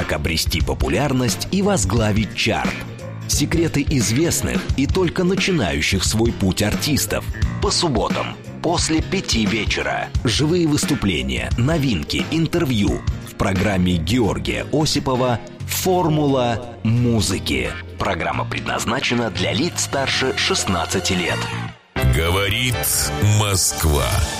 Как обрести популярность и возглавить чарт. Секреты известных и только начинающих свой путь артистов. По субботам после 5 вечера. Живые выступления, новинки, интервью. В программе Георгия Осипова «Формула музыки». Программа предназначена для лиц старше 16 лет. Говорит Москва.